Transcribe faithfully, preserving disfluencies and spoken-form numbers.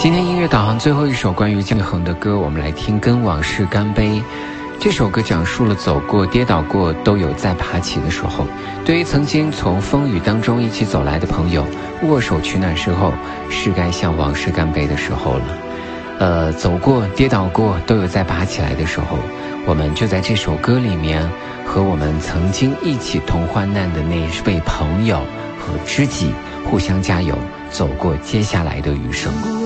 今天音乐导航最后一首关于姜育恒的歌，我们来听《跟往事干杯》。这首歌讲述了走过跌倒过都有再爬起的时候，对于曾经从风雨当中一起走来的朋友，握手取暖时候是该向往事干杯的时候了。呃，走过跌倒过都有再爬起来的时候，我们就在这首歌里面和我们曾经一起同患难的那位朋友和知己互相加油，走过接下来的余生。